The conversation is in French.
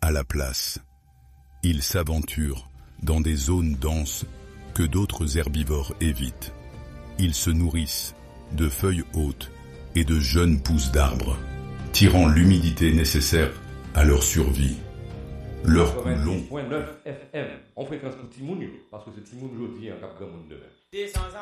à la place. Ils s'aventurent dans des zones denses que d'autres herbivores évitent. Ils se nourrissent de feuilles hautes et de jeunes pousses d'arbres, tirant l'humidité nécessaire à leur survie. Leur cou long. 90.9 FM, on fréquence pour Timoun, parce que c'est Timoun aujourd'hui en Cap Grand Monde demain.